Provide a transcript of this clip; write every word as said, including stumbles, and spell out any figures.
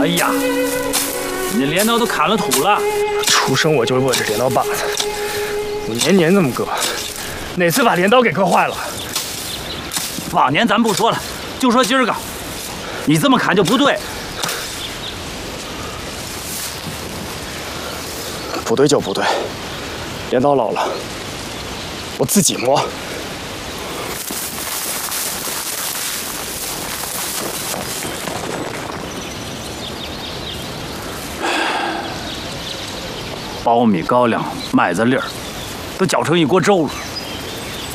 哎呀，你这镰刀都砍了土了。 出生我就握着镰刀把子，我年年这么割，哪次把镰刀给割坏了？ 往年咱不说了，就说今儿个，你这么砍就不对。 不对就不对，镰刀老了，我自己磨。 苞米、高粱、麦子粒儿，都搅成一锅粥了。